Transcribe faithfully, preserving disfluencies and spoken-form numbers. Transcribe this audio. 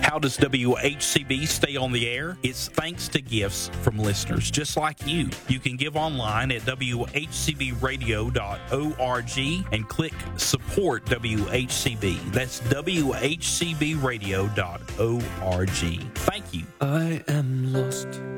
How does W H C B stay on the air? It's thanks to gifts from listeners just like you. You can give online at w h c b radio dot org and click support W H C B. That's w h c b radio dot org. Thank you. I am lost